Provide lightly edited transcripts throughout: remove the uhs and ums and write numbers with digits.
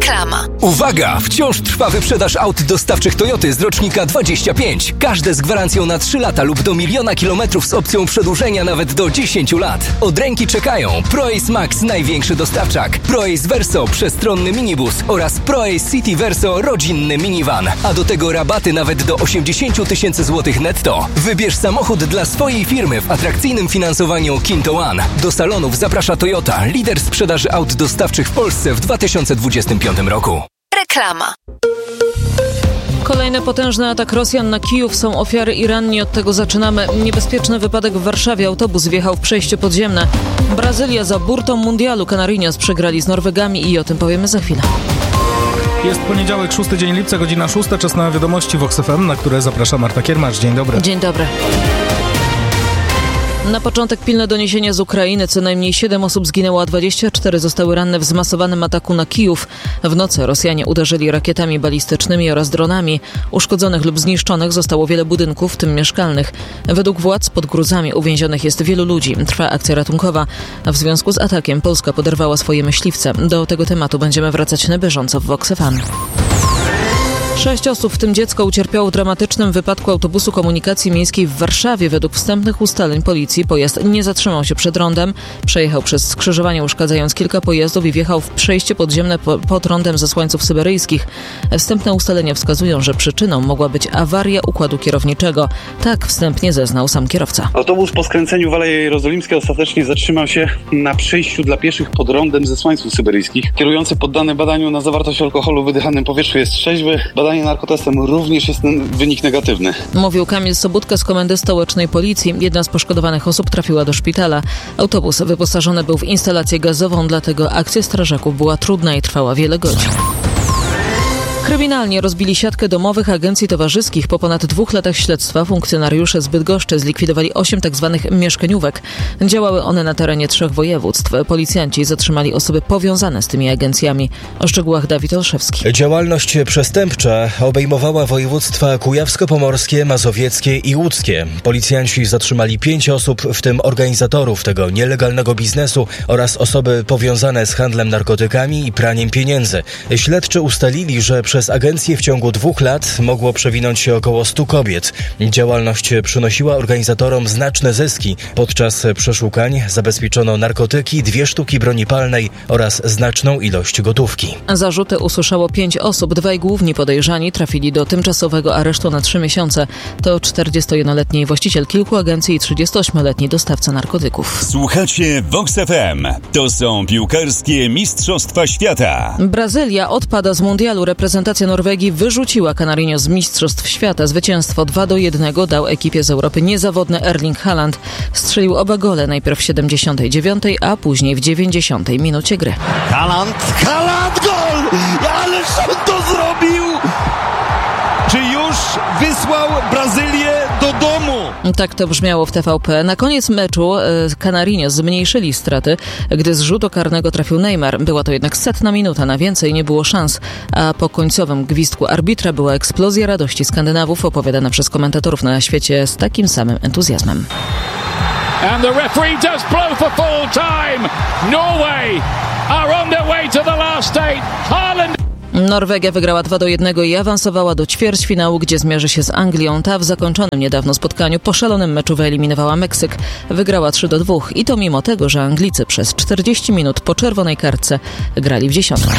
Reklama. Uwaga! Wciąż trwa wyprzedaż aut dostawczych Toyoty z rocznika 25. Każde z gwarancją na 3 lata lub do 1 000 000 kilometrów z opcją przedłużenia nawet do 10 lat. Od ręki czekają ProAce Max, największy dostawczak, ProAce Verso, przestronny minibus oraz ProAce City Verso, rodzinny minivan. A do tego rabaty nawet do 80 000 złotych netto. Wybierz samochód dla swojej firmy w atrakcyjnym finansowaniu Kinto One. Do salonów zaprasza Toyota, lider sprzedaży aut dostawczych w Polsce w 2025 roku. Reklama. Kolejny potężny atak Rosjan na Kijów. Są ofiary i ranni. Od tego zaczynamy. Niebezpieczny wypadek w Warszawie. Autobus wjechał w przejście podziemne. Brazylia za burtą mundialu. Canarinhos przegrali z Norwegami i o tym powiemy za chwilę. Jest poniedziałek, 6 dzień lipca, godzina 6. Czas na wiadomości Vox FM, na które zaprasza Marta Kiermacz. Dzień dobry. Dzień dobry. Na początek pilne doniesienie z Ukrainy. Co najmniej 7 osób zginęło, a 24 zostały ranne w zmasowanym ataku na Kijów. W nocy Rosjanie uderzyli rakietami balistycznymi oraz dronami. Uszkodzonych lub zniszczonych zostało wiele budynków, w tym mieszkalnych. Według władz pod gruzami uwięzionych jest wielu ludzi. Trwa akcja ratunkowa. W związku z atakiem Polska poderwała swoje myśliwce. Do tego tematu będziemy wracać na bieżąco w Vox FM. 6 osób, w tym dziecko, ucierpiało w dramatycznym wypadku autobusu komunikacji miejskiej w Warszawie. Według wstępnych ustaleń policji pojazd nie zatrzymał się przed rondem, przejechał przez skrzyżowanie, uszkadzając kilka pojazdów i wjechał w przejście podziemne pod rondem ze Słańców Syberyjskich. Wstępne ustalenia wskazują, że przyczyną mogła być awaria układu kierowniczego. Tak wstępnie zeznał sam kierowca. Autobus po skręceniu w Aleje Jerozolimskie ostatecznie zatrzymał się na przejściu dla pieszych pod rondem ze Słańców Syberyjskich. Kierujący poddany badaniu na zawartość alkoholu w wydychanym powietrzu jest trzeźwy. Badanie narkotestem również jest ten wynik negatywny. Mówił Kamil Sobudka z Komendy Stołecznej Policji. Jedna z poszkodowanych osób trafiła do szpitala. Autobus wyposażony był w instalację gazową, dlatego akcja strażaków była trudna i trwała wiele godzin. Kryminalnie rozbili siatkę domowych agencji towarzyskich. Po ponad 2 latach śledztwa funkcjonariusze z Bydgoszczy zlikwidowali 8 tzw. mieszkaniówek. Działały one na terenie 3 województw. Policjanci zatrzymali osoby powiązane z tymi agencjami. O szczegółach Dawid Olszewski. Działalność przestępcza obejmowała województwa kujawsko-pomorskie, mazowieckie i łódzkie. Policjanci zatrzymali 5 osób, w tym organizatorów tego nielegalnego biznesu oraz osoby powiązane z handlem narkotykami i praniem pieniędzy. Śledczy ustalili, że przez agencję w ciągu 2 lat mogło przewinąć się około 100 kobiet. Działalność przynosiła organizatorom znaczne zyski. Podczas przeszukań zabezpieczono narkotyki, 2 sztuki broni palnej oraz znaczną ilość gotówki. Zarzuty usłyszało 5 osób. 2 główni podejrzani trafili do tymczasowego aresztu na 3 miesiące. To 41-letni właściciel kilku agencji i 38-letni dostawca narkotyków. Słuchacie Vox FM. To są piłkarskie Mistrzostwa Świata. Brazylia odpada z mundialu. Reprezentacja Norwegii wyrzuciła Canarinhos z Mistrzostw Świata. Zwycięstwo 2-1 dał ekipie z Europy niezawodny Erling Haaland. Strzelił oba gole, najpierw w 79, a później w 90 minucie gry. Haaland, gol! Ależ on to zrobił! Czy już wysłał Brazylię do domu? Tak to brzmiało w TVP. Na koniec meczu Canarinhos zmniejszyli straty, gdy z rzutu karnego trafił Neymar. Była to jednak 100 minuta, na więcej nie było szans. A po końcowym gwizdku arbitra była eksplozja radości Skandynawów, opowiadana przez komentatorów na świecie z takim samym entuzjazmem. And the referee does blow for full time. Norway are on their way to the last 8. Haaland. Norwegia wygrała 2-1 i awansowała do ćwierćfinału, gdzie zmierzy się z Anglią. Ta w zakończonym niedawno spotkaniu po szalonym meczu wyeliminowała Meksyk. Wygrała 3-2 i to mimo tego, że Anglicy przez 40 minut po czerwonej kartce grali w dziesiątkę.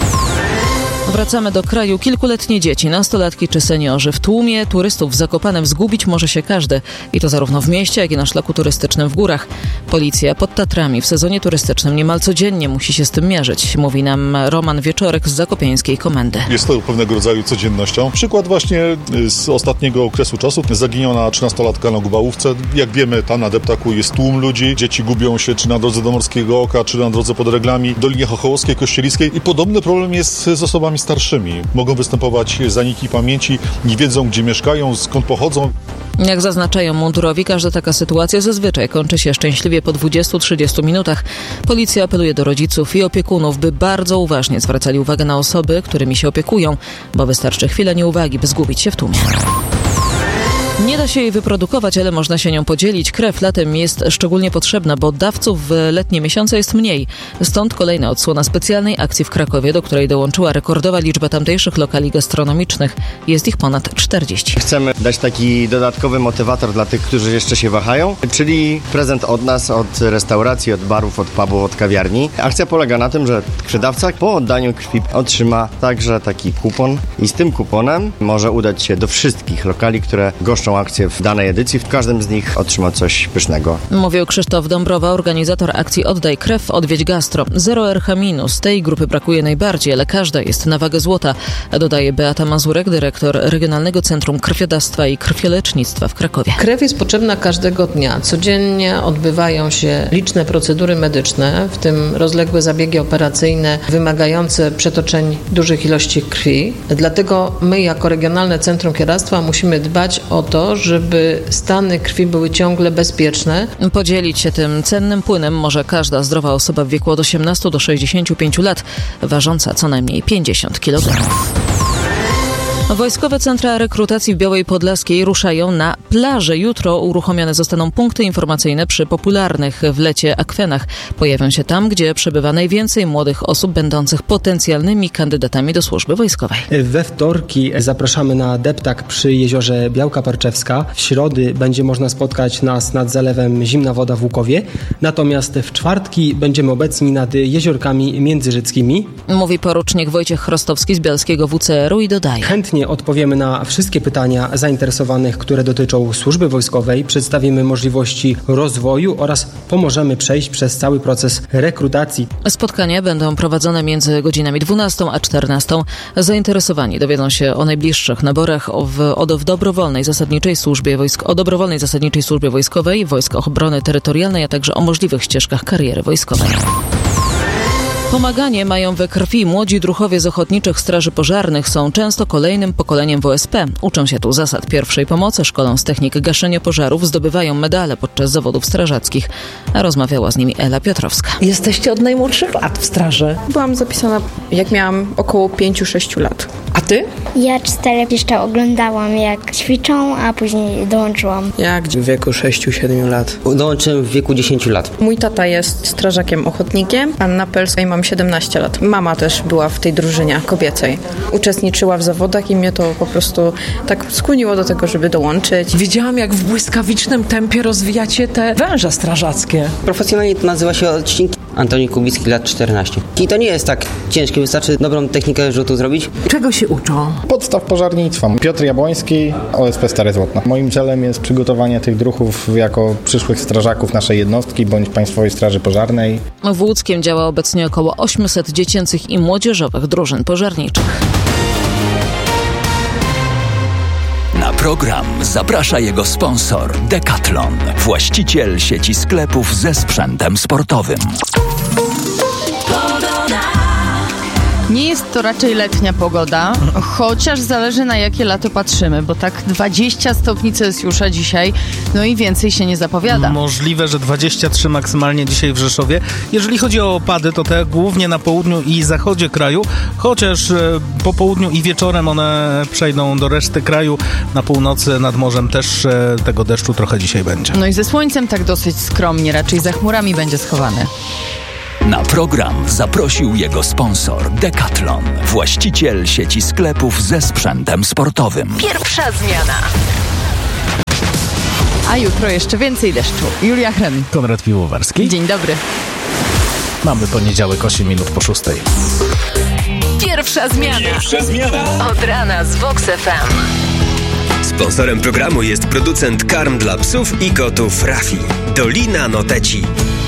Wracamy do kraju. Kilkuletnie dzieci, nastolatki czy seniorzy. W tłumie turystów w Zakopanem zgubić może się każdy. I to zarówno w mieście, jak i na szlaku turystycznym w górach. Policja pod Tatrami w sezonie turystycznym niemal codziennie musi się z tym mierzyć. Mówi nam Roman Wieczorek z zakopiańskiej komendy. Jest to pewnego rodzaju codziennością. Przykład właśnie z ostatniego okresu czasu. Zaginiona 13-latka na Gubałówce. Jak wiemy, tam na deptaku jest tłum ludzi. Dzieci gubią się czy na drodze do Morskiego Oka, czy na drodze pod Reglami, Dolinie Chochołowskiej, Kościeliskiej. I podobny problem jest z osobami starszymi. Mogą występować zaniki pamięci, nie wiedzą, gdzie mieszkają, skąd pochodzą. Jak zaznaczają mundurowi, każda taka sytuacja zazwyczaj kończy się szczęśliwie po 20-30 minutach. Policja apeluje do rodziców i opiekunów, by bardzo uważnie zwracali uwagę na osoby, którymi się opiekują, bo wystarczy chwila nieuwagi, by zgubić się w tłumie. Nie da się jej wyprodukować, ale można się nią podzielić. Krew latem jest szczególnie potrzebna, bo dawców w letnie miesiące jest mniej. Stąd kolejna odsłona specjalnej akcji w Krakowie, do której dołączyła rekordowa liczba tamtejszych lokali gastronomicznych. Jest ich ponad 40. Chcemy dać taki dodatkowy motywator dla tych, którzy jeszcze się wahają, czyli prezent od nas, od restauracji, od barów, od pubów, od kawiarni. Akcja polega na tym, że krwiodawca po oddaniu krwi otrzyma także taki kupon i z tym kuponem może udać się do wszystkich lokali, które goszczą akcję w danej edycji. W każdym z nich otrzyma coś pysznego. Mówił Krzysztof Dąbrowa, organizator akcji Oddaj Krew, Odwiedź Gastro. 0 RH-. Tej grupy brakuje najbardziej, ale każda jest na wagę złota, dodaje Beata Mazurek, dyrektor Regionalnego Centrum Krwiodawstwa i Krwiolecznictwa w Krakowie. Krew jest potrzebna każdego dnia. Codziennie odbywają się liczne procedury medyczne, w tym rozległe zabiegi operacyjne wymagające przetoczeń dużych ilości krwi. Dlatego my jako Regionalne Centrum Krwiodawstwa musimy dbać o to, żeby stany krwi były ciągle bezpieczne. Podzielić się tym cennym płynem może każda zdrowa osoba w wieku od 18 do 65 lat, ważąca co najmniej 50 kg. Wojskowe centra rekrutacji w Białej Podlaskiej ruszają na plażę. Jutro uruchomione zostaną punkty informacyjne przy popularnych w lecie akwenach. Pojawią się tam, gdzie przebywa najwięcej młodych osób będących potencjalnymi kandydatami do służby wojskowej. We wtorki zapraszamy na deptak przy jeziorze Białka Parczewska. W środy będzie można spotkać nas nad zalewem Zimna Woda w Łukowie. Natomiast w czwartki będziemy obecni nad jeziorkami międzyżyckimi. Mówi porucznik Wojciech Chrostowski z Bialskiego WCR-u i dodaje. Chętnie odpowiemy na wszystkie pytania zainteresowanych, które dotyczą służby wojskowej. Przedstawimy możliwości rozwoju oraz pomożemy przejść przez cały proces rekrutacji. Spotkania będą prowadzone między godzinami 12 a 14. Zainteresowani dowiedzą się o najbliższych naborach w dobrowolnej zasadniczej służbie wojskowej, Wojsk Obrony Terytorialnej, a także o możliwych ścieżkach kariery wojskowej. Pomaganie mają we krwi. Młodzi druhowie z ochotniczych straży pożarnych są często kolejnym pokoleniem WSP. Uczą się tu zasad pierwszej pomocy, szkolą z technik gaszenia pożarów, zdobywają medale podczas zawodów strażackich. A rozmawiała z nimi Ela Piotrowska. Jesteście od najmłodszych lat w straży. Byłam zapisana, jak miałam około 5-6 lat. A ty? Ja 4 jeszcze oglądałam, jak ćwiczą, a później dołączyłam. Jak w wieku 6-7 lat. Dołączyłem w wieku 10 lat. Mój tata jest strażakiem ochotnikiem, Anna Pelska i mam 17 lat. Mama też była w tej drużynie kobiecej. Uczestniczyła w zawodach i mnie to po prostu tak skłoniło do tego, żeby dołączyć. Widziałam, jak w błyskawicznym tempie rozwijacie te węże strażackie. Profesjonalnie to nazywa się odcinki. Antoni Kubicki, lat 14. I to nie jest tak ciężkie, wystarczy dobrą technikę rzutu zrobić. Czego się uczą? Podstaw pożarnictwa. Piotr Jabłoński, OSP Stare Złotno. Moim celem jest przygotowanie tych druhów jako przyszłych strażaków naszej jednostki bądź Państwowej Straży Pożarnej. W Łódzkiem działa obecnie około 800 dziecięcych i młodzieżowych drużyn pożarniczych. Na program zaprasza jego sponsor Decathlon, właściciel sieci sklepów ze sprzętem sportowym. Nie jest to raczej letnia pogoda, chociaż zależy na jakie lato patrzymy, bo tak 20 stopni Celsjusza dzisiaj, no i więcej się nie zapowiada. Możliwe, że 23 maksymalnie dzisiaj w Rzeszowie. Jeżeli chodzi o opady, to te głównie na południu i zachodzie kraju, chociaż po południu i wieczorem one przejdą do reszty kraju. Na północy nad morzem też tego deszczu trochę dzisiaj będzie. No i ze słońcem tak dosyć skromnie, raczej za chmurami będzie schowany. Na program zaprosił jego sponsor Decathlon, właściciel sieci sklepów ze sprzętem sportowym. Pierwsza zmiana. A jutro jeszcze więcej deszczu. Julia Hren. Konrad Piłowarski. Dzień dobry. Mamy poniedziałek, 8 minut po 6. Pierwsza zmiana. Pierwsza zmiana. Od rana z Vox FM. Sponsorem programu jest producent karm dla psów i kotów Rafi. Dolina Noteci.